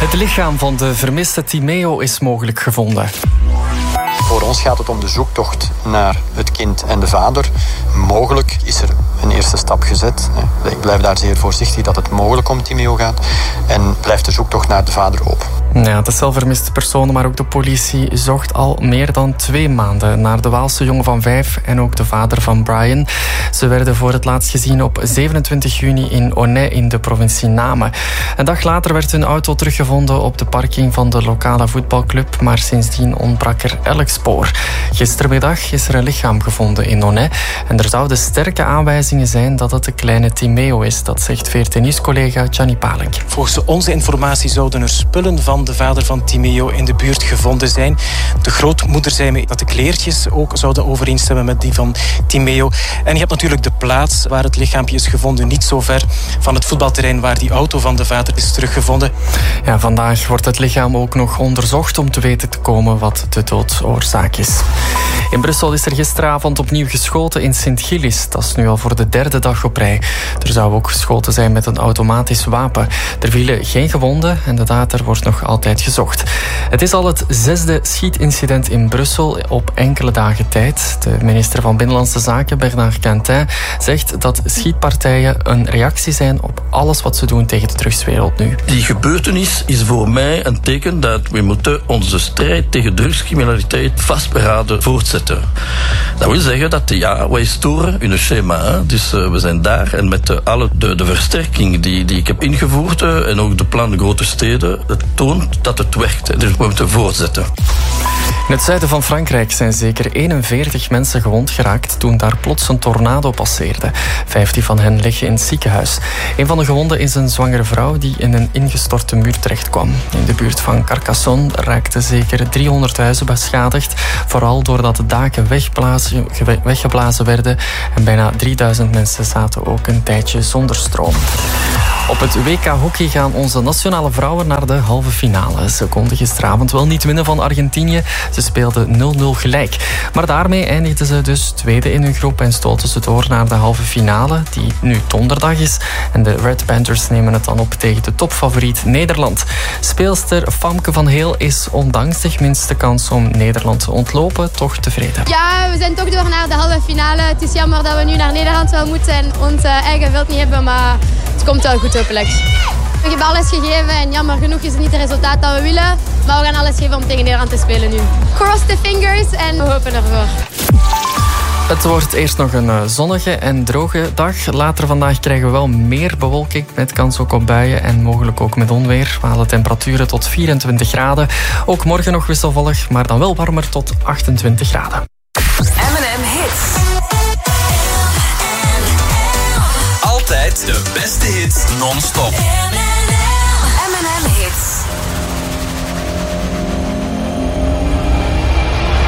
Het lichaam van de vermiste Timeo is mogelijk gevonden. Voor ons gaat het om de zoektocht naar het kind en de vader. Mogelijk is er een eerste stap gezet. Ik blijf daar zeer voorzichtig dat het mogelijk om Timeo gaat. En blijft de zoektocht naar de vader open. Ja, de zelfvermiste personen, maar ook de politie zocht al meer dan 2 maanden naar de Waalse jongen van 5 en ook de vader van Brian. Ze werden voor het laatst gezien op 27 juni in Aunay in de provincie Namen. Een dag later werd hun auto teruggevonden op de parking van de lokale voetbalclub, maar sindsdien ontbrak er elk spoor. Gistermiddag is er een lichaam gevonden in Aunay en er zouden sterke aanwijzingen zijn dat het de kleine Timeo is. Dat zegt VRT-nieuws-collega Gianni Palink. Volgens onze informatie zouden er spullen van de vader van Timeo in de buurt gevonden zijn. De grootmoeder zei me dat de kleertjes ook zouden overeenstemmen met die van Timeo. En je hebt natuurlijk de plaats waar het lichaampje is gevonden, niet zo ver van het voetbalterrein waar die auto van de vader is teruggevonden. Ja, vandaag wordt het lichaam ook nog onderzocht om te weten te komen wat de doodsoorzaak is. In Brussel is er gisteravond opnieuw geschoten in Sint-Gillis. Dat is nu al voor de 3e dag op rij. Er zou ook geschoten zijn met een automatisch wapen. Er vielen geen gewonden en de dader wordt nog altijd gezocht. Het is al het 6e schietincident in Brussel op enkele dagen tijd. De minister van Binnenlandse Zaken, Bernard Quentin, zegt dat schietpartijen een reactie zijn op alles wat ze doen tegen de drugswereld nu. Die gebeurtenis is voor mij een teken dat we moeten onze strijd tegen drugscriminaliteit vastberaden voortzetten. Dat wil zeggen dat wij storen hun schema. Hè? Dus we zijn daar en met de versterking die ik heb ingevoerd en ook de plan grote steden, het toont dat het werkt. Dus we moeten voortzetten. In het zuiden van Frankrijk zijn zeker 41 mensen gewond geraakt toen daar plots een tornado passeerde. 15 van hen liggen in het ziekenhuis. Een van de gewonden is een zwangere vrouw die in een ingestorte muur terechtkwam. In de buurt van Carcassonne raakten zeker 300 huizen beschadigd, vooral doordat de daken weggeblazen werden en bijna 3000 mensen zaten ook een tijdje zonder stroom. Op het WK hockey gaan onze nationale vrouwen naar de halve finale. Ze konden gisteravond wel niet winnen van Argentinië. Ze speelden 0-0 gelijk. Maar daarmee eindigden ze dus tweede in hun groep en stoten ze door naar de halve finale, die nu donderdag is. En de Red Panthers nemen het dan op tegen de topfavoriet Nederland. Speelster Famke van Heel is ondanks de minste kans om Nederland te ontlopen toch tevreden. Ja, we zijn toch door naar de halve finale. Het is jammer dat we nu naar Nederland wel moeten en ons eigen wild niet hebben, maar het komt wel goed hopelijk. We hebben alles gegeven en jammer genoeg is het niet het resultaat dat we willen. Maar we gaan alles geven om tegen Nederland te spelen nu. Cross the fingers en we hopen ervoor. Het wordt eerst nog een zonnige en droge dag. Later vandaag krijgen we wel meer bewolking met kans ook op buien en mogelijk ook met onweer. We halen temperaturen tot 24 graden. Ook morgen nog wisselvallig, maar dan wel warmer tot 28 graden. M&M Hits. Altijd de beste hits non-stop.